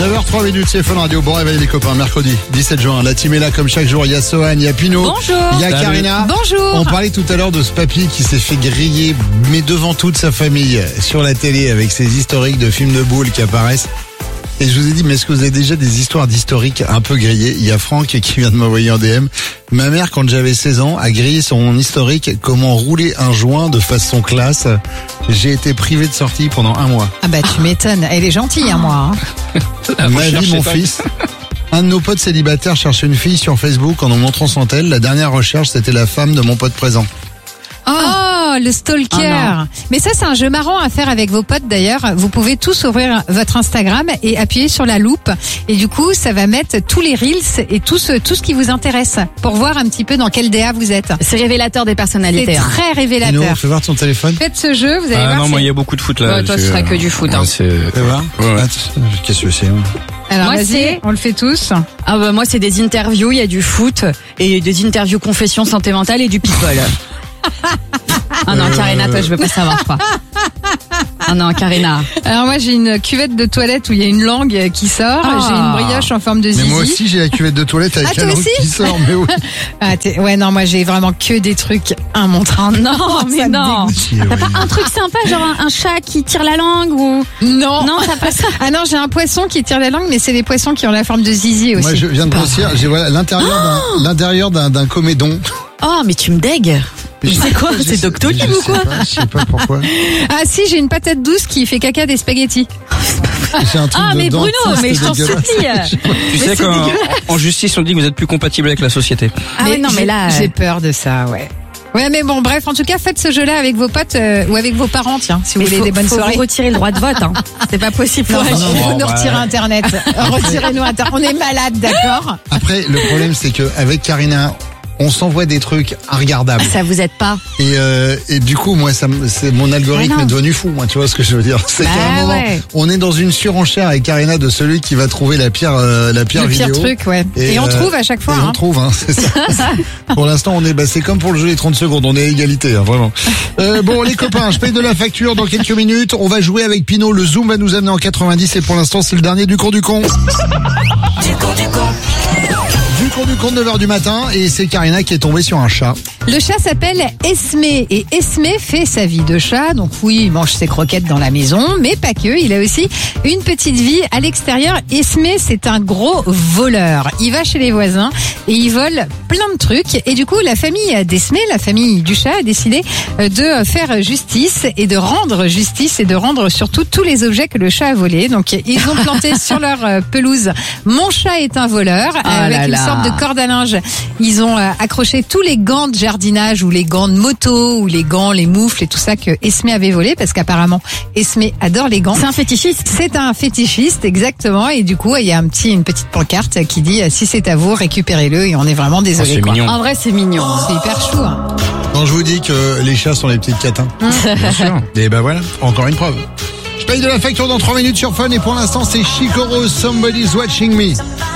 9h03, c'est Fun Radio. Bon réveil les copains, mercredi 17 juin. La team est là comme chaque jour. Il y a Sohan, il y a Pino. Bonjour. Il y a Karina. Bonjour. On parlait tout à l'heure de ce papy qui s'est fait griller, mais devant toute sa famille, sur la télé, avec ses historiques de films de boules qui apparaissent. Et je vous ai dit, mais est-ce que vous avez déjà des histoires d'historiques un peu grillées? Il y a Franck qui vient de m'envoyer en DM. Ma mère, quand j'avais 16 ans, a grillé son historique comment rouler un joint de façon classe. J'ai été privé de sortie pendant 1 mois. Ah bah tu m'étonnes, elle est gentille hein, moi. Ma vie, mon fils. Un de nos potes célibataires cherchait une fille sur Facebook en nous montrant son tel. La dernière recherche, c'était la femme de mon pote présent. Oh, le stalker. Mais ça, c'est un jeu marrant à faire avec vos potes d'ailleurs. Vous pouvez tous ouvrir votre Instagram et appuyer sur la loupe. Et du coup, ça va mettre tous les reels et tout ce qui vous intéresse pour voir un petit peu dans quel DA vous êtes. C'est révélateur des personnalités. C'est très révélateur. Pino, fais voir ton téléphone. Faites ce jeu, vous allez voir. Non, moi, il y a beaucoup de foot là. Ouais, toi, ce sera que du foot. Hein. Fais voir. Ouais. Qu'est-ce que c'est? Alors, Moi, vas-y, c'est- on le fait tous. Ah bah moi, c'est des interviews, il y a du foot et des interviews confession santé mentale et du people. Ah non, Karina, toi, je veux pas savoir quoi. Ah non, Karina. Alors moi, j'ai une cuvette de toilette où il y a une langue qui sort. Ah. J'ai une brioche en forme de zizi. Mais moi aussi, j'ai la cuvette de toilette avec Ah, la toi langue aussi qui sort. Mais oui. Ah, ouais, non, moi, j'ai vraiment que des trucs immontrables. Non, mais Ça me non. dégoûte. Si, T'as oui. pas un truc sympa, genre un chat qui tire la langue ou... Non. Non, t'as pas ça. Ah non, j'ai un poisson qui tire la langue, mais c'est des poissons qui ont la forme de zizi aussi. Moi, je viens de grossir. J'ai voilà l'intérieur d'un comédon. Oh, mais tu me dégues. Mais c'est quoi? Je C'est sais- Doctolib je ou sais quoi? pas, je sais pas pourquoi. Ah si, j'ai une patate douce qui fait caca des spaghettis. J'ai un truc Ah, de mais Bruno, dentiste mais je t'en dégueulasse. supplie. Tu sais qu'en justice, on dit que vous êtes plus compatible avec la société. Ah ouais, non, mais là... J'ai peur de ça, ouais. Ouais, mais bon, bref, en tout cas, faites ce jeu-là avec vos potes ou avec vos parents, tiens, si vous Mais voulez faut, des bonnes faut soirées. vous retirer le droit de vote, hein. C'est pas possible. Non, Ouais, non, non, vous nous bah, retirez Internet. Retirez-nous Internet. On est malade, d'accord? Après, le problème, c'est que avec Karina, on s'envoie des trucs regardables. Ça vous aide pas. Et du coup, moi, c'est mon algorithme Ah non. est devenu fou. Moi, tu vois ce que je veux dire? C'est Bah qu'à un moment, ouais. on est dans une surenchère avec Karina de celui qui va trouver la pire Le vidéo. pire truc, ouais. Et on trouve à chaque fois, Et on hein. trouve, hein, c'est ça. Pour l'instant, on est, c'est comme pour le jeu des 30 secondes, on est à égalité, hein, vraiment. Bon, les copains, je paye de la facture dans quelques minutes. On va jouer avec Pino. Le Zoom va nous amener en 90 et pour l'instant, c'est le dernier du cours du con. Du con de 9h du matin et c'est Karina qui est tombée sur un chat. Le chat s'appelle Esme et Esme fait sa vie de chat. Donc oui, il mange ses croquettes dans la maison, mais pas que. Il a aussi une petite vie à l'extérieur. Esme, c'est un gros voleur. Il va chez les voisins et il vole plein de trucs. Et du coup, la famille d'Esme, la famille du chat, a décidé de faire justice et de rendre surtout tous les objets que le chat a volés. Donc ils ont planté sur leur pelouse « Mon chat est un voleur » avec là une là. sorte de corde à linge. Ils ont accroché tous les gants de jardinage ou les gants de moto ou les gants, les moufles et tout ça que Esme avait volé parce qu'apparemment Esme adore les gants. C'est un fétichiste. C'est un fétichiste, exactement. Et du coup, il y a une petite pancarte qui dit si c'est à vous, récupérez-le. Et on est vraiment désolé. c'est quoi. mignon. En vrai, c'est mignon. C'est hyper chou. Hein. Quand je vous dis que les chats sont les petites catins. Bien sûr. Et ben voilà, encore une preuve. Je paye de la facture dans 3 minutes sur Fun et pour l'instant c'est Chico Rose, Somebody's Watching Me.